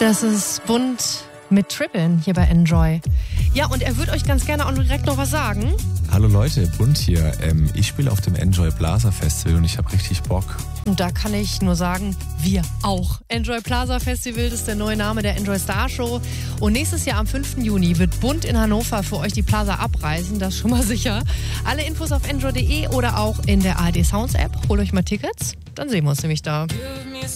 Das ist bunt mit Trippeln hier bei Enjoy. Ja, und er wird euch ganz gerne auch direkt noch was sagen. Hallo Leute, Bunt hier. Ich spiele auf dem Enjoy Plaza Festival und ich habe richtig Bock. Und da kann ich nur sagen, wir auch. Enjoy Plaza Festival, das ist der neue Name der Enjoy Star Show. Und nächstes Jahr am 5. Juni wird Bunt in Hannover für euch die Plaza abreißen, das ist schon mal sicher. Alle Infos auf enjoy.de oder auch in der ARD Sounds App. Holt euch mal Tickets, dann sehen wir uns nämlich da.